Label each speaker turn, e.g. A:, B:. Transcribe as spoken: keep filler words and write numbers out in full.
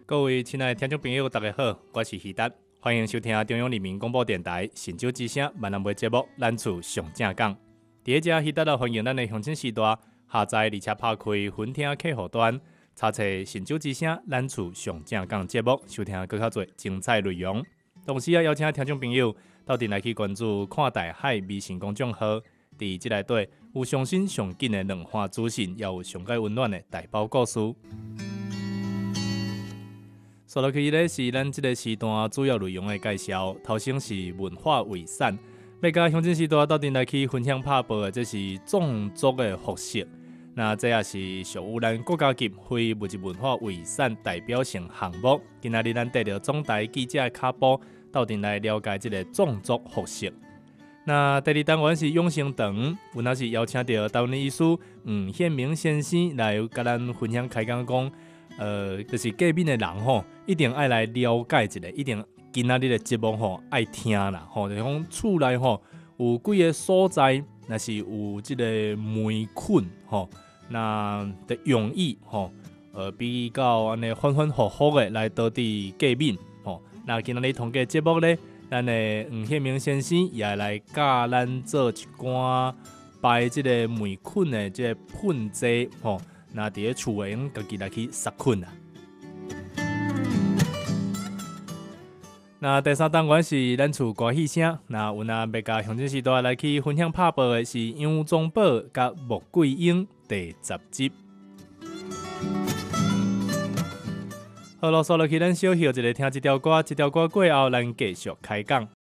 A: 各位亲爱的听众朋友，大家好，我是希达，欢迎收听中央人民广播电台神州之声闽南话节目《咱厝上正港》。第一只希达啊，欢迎咱的乡亲时代下载而且拍开分听客户端，查找神州之声咱厝上正港节目，收听更较多精彩内容。同时啊，邀请听众朋友到店来去关注看大海微信公众号，伫即内底有上新上紧的两岸资讯，也有上界温暖的大包故事。说落去咧是咱即个时段主要内容的介绍，头先是文化遗产，要甲乡亲时代到店来去分享拍报的，这是种族的服饰。那这也是属于咱国家级非物质文化遗产代表性项目。今仔日咱带着总台记者的脚步，到店来了解这个种族服饰。那第二单元是永生堂，有那是邀请到台湾医师吴宪明先生来甲咱分享开讲讲。呃，就是隔壁的人吼，一定爱来了解一下，一定今仔日的节目吼爱听啦吼。就讲厝内吼有几个所在，那是有即个霉菌吼，那的容易吼，呃比较安尼反反复复的来倒伫隔壁吼。那今仔日通过节目咧，咱的吴宪明先生也来教咱做一寡排即个霉菌的即个喷剂吼。那伫咧厝诶，用家己来去杀菌啊。那第三单元是咱厝歌戏声，那有那要甲乡亲时代来去分享拍报的是杨宗保甲穆桂英第十集。好咯，说落去，咱小休一个听一条歌，一条歌过后，咱继续开讲。